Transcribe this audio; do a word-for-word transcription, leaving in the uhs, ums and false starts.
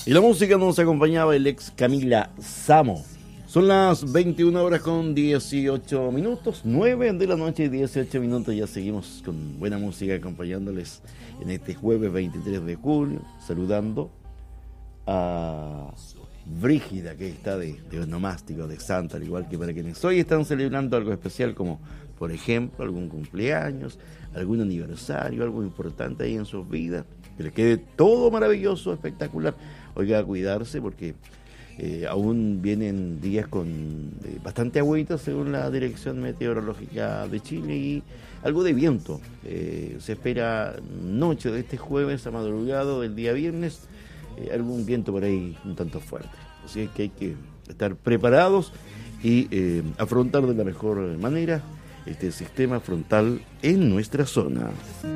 Y la música nos acompañaba el ex Camila Samo. Son las veintiuna horas con dieciocho minutos, nueve de la noche y dieciocho minutos. Ya seguimos con buena música acompañándoles en este jueves veintitrés de julio, saludando a Brígida, que está de, de onomástico, de santa, al igual que para quienes hoy están celebrando algo especial, como por ejemplo algún cumpleaños, algún aniversario, algo importante ahí en sus vidas. Que les quede todo maravilloso, espectacular. Oiga, a cuidarse porque eh, aún vienen días con eh, bastante agüita según la Dirección Meteorológica de Chile y algo de viento. Eh, se espera noche de este jueves a madrugado del día viernes, eh, algún viento por ahí un tanto fuerte. Así es que hay que estar preparados y eh, afrontar de la mejor manera este sistema frontal en nuestra zona.